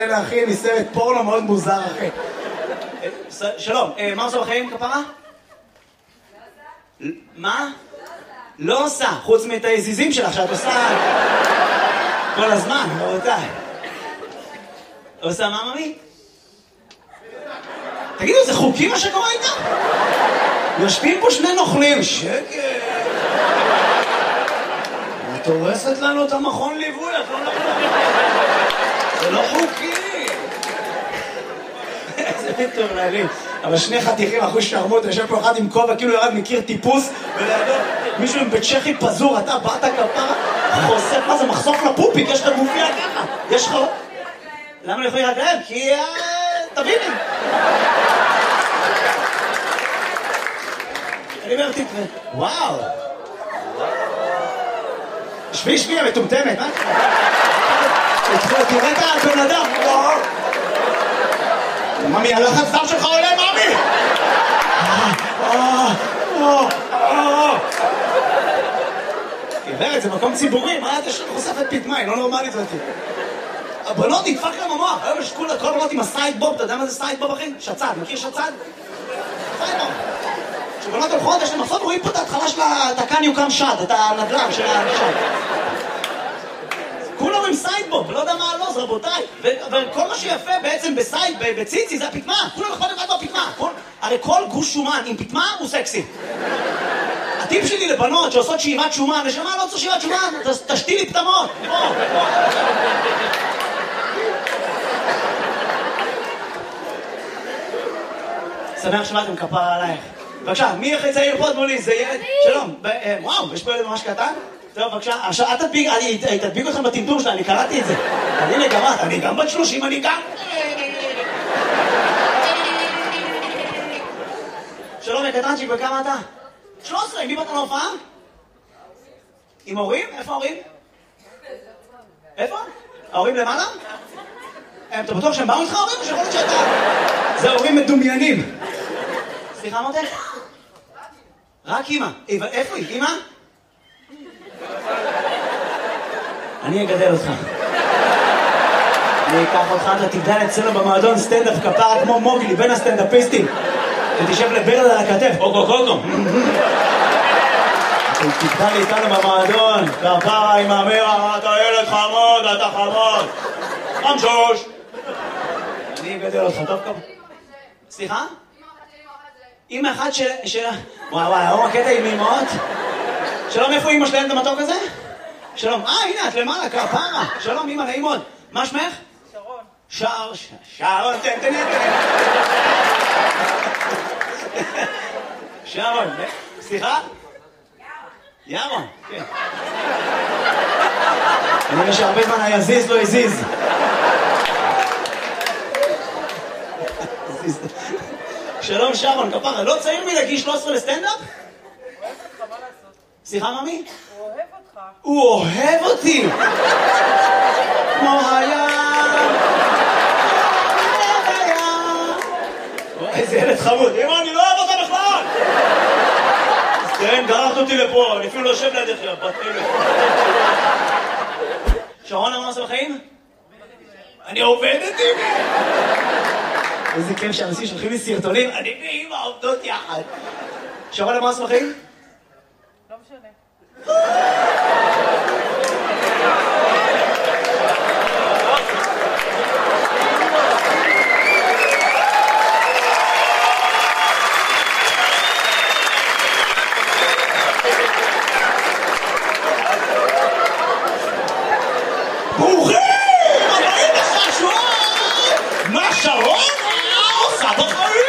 אחי, אני סרט פורנו מאוד מוזר, אחי. שלום, מה עושה בחיים, כפרה? מה? לא עושה, חוץ מאת היזיזים שלך שאת עושה כל הזמן, רבותיי. עושה מה, ממי? תגידו, זה חוקי מה שקורה איתה? יושבים פה שני נוכלים, שקט. את הורסת לנו את המכון ליווי, את לא נוכלים. זה לא חוקי. איזה מטורללים. אבל שני חתיכים, אחוז שרמות, יושב פה אחד עם כובע, כאילו ירד מכיר טיפוס, ולידו מישהו עם בצ'כי פזור, אתה באת כפרה, חושף, מה זה, מחשוף לפופיק, יש לך גופיה ככה, יש לך... למה לא יכולים רגליים? כי... תביני. אני אומר, תתראה, וואו. שבי, המטומטמת, מה? תראה את הבן אדם, וואו. ממי, הלחץ דם שלך עולה, ממי! גברת, זה מקום ציבורי, מה אתה חושפת פתמה, היא לא נורמלית אותי. הבנות נדפק להם המוח, היום יש כל הבנות עם הסיידבוב, אתה יודע מה זה סיידבוב, אחי? שצד, מכיר שצד? סיידבוב. כשבנות הולכות, יש להם מחסות, רואים פה את ההתחלה של התקן יוקם שד, את הנדל"ן של השד. כולם עם סיידבוב, לא יודע מה הלוז, רבותיי. וכל מה שיפה בעצם בסייד, בציצי, זה הפתמה. כולם אכפת לבד בפתמה. הרי כל גוש שומן עם פתמה הוא סקסי. הטיפ שלי לבנות שעושות שאיבת שומן, נשמה לא צריך שאיבת שומן, תשתילי פתמות. שמח שבאתם, כפרה עלייך. בבקשה, מי הכי צעיר פה מולי? זה ילד? שלום. וואו, יש פה ילד ממש קטן? טוב, בבקשה. עכשיו, אני תדביק אתכם בטמטום שלה, אני קראתי את זה. הנה, גם את, אני גם בת 30, אני גם... שלום, יקטנצ'יק, וכמה אתה? 13, עם מי באת להופעה? עם הורים? איפה ההורים? איפה? ההורים למעלה? אתה בטוח שהם באו איתך ההורים או שיכול להיות שאתה? זה הורים מדומיינים. סליחה, מותק? רק אמא. איפה היא? אמא? אני אגדל אותך. אני אקח אותך, אתה תגדל אצלנו במועדון סטנדאפ כפרה כמו מוגלי, בין הסטנדאפיסטים. ותשב לברד על הכתף, קוקו. תגדל איתנו במועדון, כפרה עם אמרה, אתה ילד חמוד, אתה חמוד. חמשוש. אני אגדל אותך, טוב כפרה. סליחה? אמא אחת של... וואו, הקטע עם אמאות. שלום, איפה אמא שלהם את המתוק הזה? שלום, הנה, את למעלה, כפרה. שלום, אמא, נעים מאוד. מה שמך? שרון. שרון, תן. שרון, סליחה? ירון, כן. אני רואה שהרבה זמן היזיז לא הזיז. שלום, שרון, כפרה. לא צעיר מלגיל 13 לסטנדאפ? הוא אוהב אותך, מה לעשות? סליחה, ממי? הוא אוהב אותך. הוא אוהב אותי! כמו איזה ילד חמוד. אמא, אני לא אוהב אותה בכלל! אז תראה, גררת אותי לפה, אני אפילו לא יושב לידך, בת אלף. שרון, מה עושה בחיים? אני עובדת עם איזה כיף שאנשים שולחים לי סרטונים, אני ואמא עובדות יחד. שרון, מה עושה בחיים? לא משנה. ברוכים! הבאים לחשון! מה שרון עושה בחיים?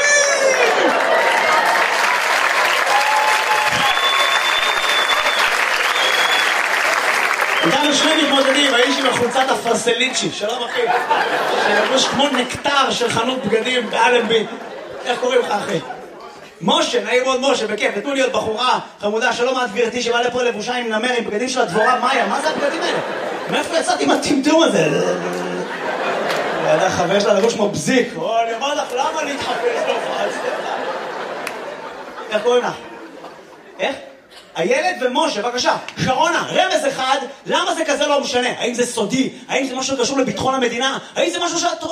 איתנו שני מתמודדים, האיש עם החולצת הפרסליצ'י, שלום אחי, שלבוש כמו נקטר של חנות בגדים באלנבי. איך קוראים לך אחי? משה, נעים מאוד משה, בכיף, נתנו לי עוד בחורה חמודה, שלום את גברתי שבאה לפה לבושה עם נמר, עם בגדים של הדבורה מאיה, מה זה הבגדים האלה? מאיפה יצאתי עם הטמטום הזה? ידע חבר שלה לבוש כמו בזיק, אני אומר לך, למה להתחפש להופעה? איך קוראים לך? איך? איילת ומשה, בבקשה. שרונה, רמז אחד, למה זה כזה לא משנה? האם זה סודי? האם זה משהו שקשור לביטחון המדינה? האם זה משהו שאת